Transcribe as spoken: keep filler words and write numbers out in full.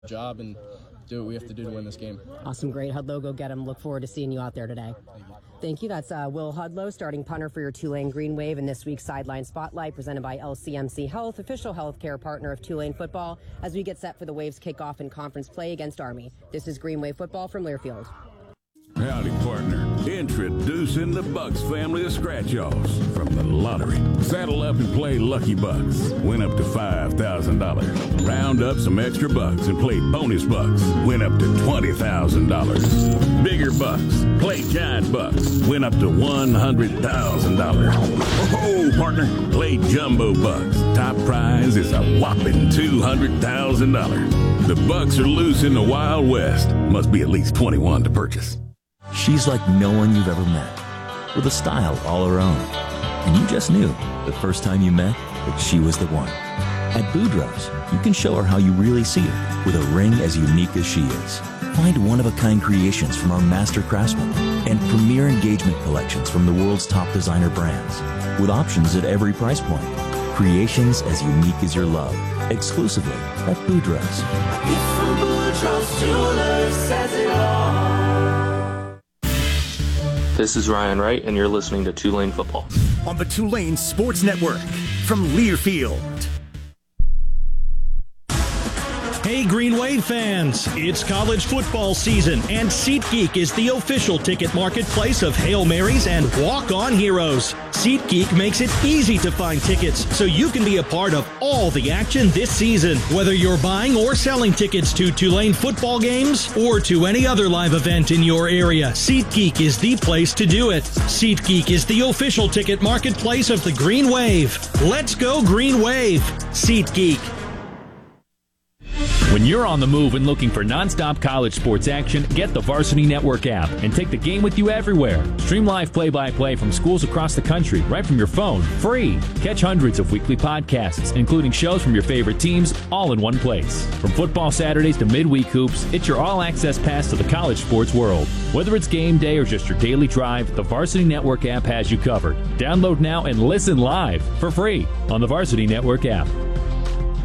job and do what we have to do to win this game. Awesome, great. Hudlow, go get him. Look forward to seeing you out there today. Thank you. Thank you. That's uh, Will Hudlow, starting punter for your Tulane Green Wave in this week's Sideline Spotlight, presented by L C M C Health, official healthcare partner of Tulane football, as we get set for the Waves kickoff in conference play against Army. This is Green Wave football from Learfield. Howdy, partner. Introducing the Bucks family of scratch-offs from the lottery. Saddle up and play Lucky Bucks. Win up to five thousand dollars. Round up some extra bucks and play Bonus Bucks. Win up to twenty thousand dollars. Bigger bucks. Play Giant Bucks. Win up to one hundred thousand dollars. Oh, partner. Play Jumbo Bucks. Top prize is a whopping two hundred thousand dollars. The Bucks are loose in the Wild West. Must be at least twenty-one to purchase. She's like no one you've ever met, with a style all her own. And you just knew the first time you met that she was the one. At Boudreaux's, you can show her how you really see her, with a ring as unique as she is. Find one-of-a-kind creations from our master craftsmen and premier engagement collections from the world's top designer brands, with options at every price point. Creations as unique as your love, exclusively at Boudreaux's. If from Boudreaux's Jewelers says it all. This is Ryan Wright, and you're listening to Tulane Football on the Tulane Sports Network from Learfield. Hey Green Wave fans, it's college football season, and SeatGeek is the official ticket marketplace of Hail Marys and walk-on heroes. SeatGeek makes it easy to find tickets so you can be a part of all the action this season. Whether you're buying or selling tickets to Tulane football games or to any other live event in your area, SeatGeek is the place to do it. SeatGeek is the official ticket marketplace of the Green Wave. Let's go Green Wave! SeatGeek. When you're on the move and looking for nonstop college sports action, get the Varsity Network app and take the game with you everywhere. Stream live play-by-play from schools across the country right from your phone, free. Catch hundreds of weekly podcasts, including shows from your favorite teams, all in one place. From football Saturdays to midweek hoops, it's your all-access pass to the college sports world. Whether it's game day or just your daily drive, the Varsity Network app has you covered. Download now and listen live for free on the Varsity Network app.